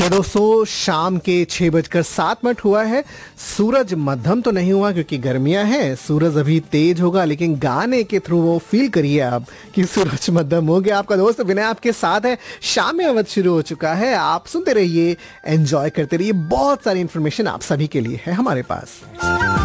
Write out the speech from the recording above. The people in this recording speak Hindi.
दोस्तों, शाम के 6:07 हुआ है। सूरज मध्यम तो नहीं हुआ क्योंकि गर्मियां हैं, सूरज अभी तेज होगा, लेकिन गाने के थ्रू वो फील करिए आप कि सूरज मध्यम हो गया। आपका दोस्त विनय आपके साथ है। शाम में अवध शुरू हो चुका है। आप सुनते रहिए, एंजॉय करते रहिए। बहुत सारी इंफॉर्मेशन आप सभी के लिए है हमारे पास।